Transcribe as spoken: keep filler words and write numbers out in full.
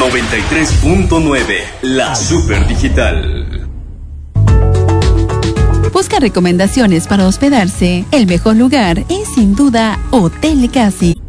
noventa y tres punto nueve, la Super Digital. Busca recomendaciones para hospedarse. El mejor lugar es sin duda Hotel Casi.